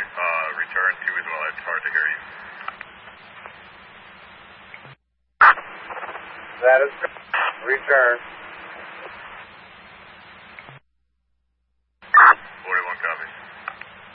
return 2 as well. It's hard to hear you. That is return.